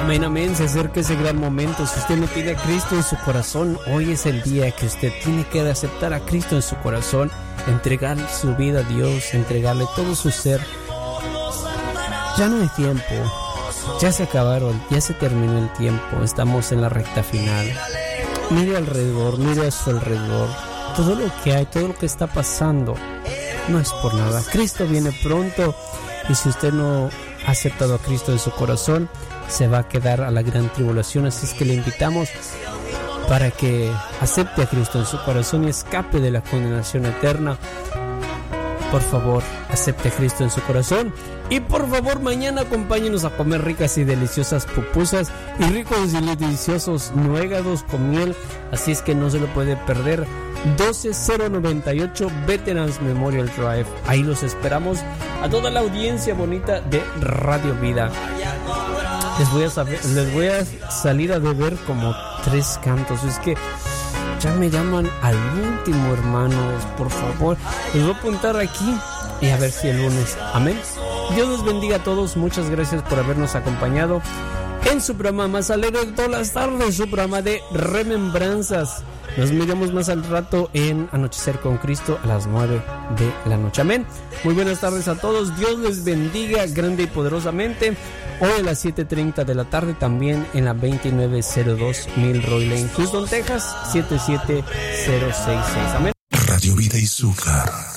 Amén, amén, se acerca ese gran momento. Si usted no tiene a Cristo en su corazón, hoy es el día que usted tiene que aceptar a Cristo en su corazón, entregar su vida a Dios, entregarle todo su ser. Ya no hay tiempo, ya se acabaron, ya se terminó el tiempo, estamos en la recta final. Mire alrededor, mire a su alrededor, todo lo que hay, todo lo que está pasando, no es por nada. Cristo viene pronto y si usted no ha aceptado a Cristo en su corazón, se va a quedar a la gran tribulación. Así es que le invitamos para que acepte a Cristo en su corazón y escape de la condenación eterna. Por favor, acepte a Cristo en su corazón. Y por favor, mañana acompáñenos a comer ricas y deliciosas pupusas y ricos y deliciosos nuegados con miel. Así es que no se lo puede perder. 12098 Veterans Memorial Drive. Ahí los esperamos a toda la audiencia bonita de Radio Vida. Les voy a salir a deber como 3 cantos. Es que ya me llaman al último, hermanos. Por favor, les voy a apuntar aquí y a ver si el lunes. Amén. Dios les bendiga a todos. Muchas gracias por habernos acompañado en su programa más alegre de todas las tardes, su programa de remembranzas. Nos miramos más al rato en Anochecer con Cristo a las 9 de la noche. Amén. Muy buenas tardes a todos. Dios les bendiga grande y poderosamente. Hoy a las 7:30 de la tarde, también en la 2902 Milroy Lane, Houston, Texas, 77066. Amén. Radio Vida y Azúcar.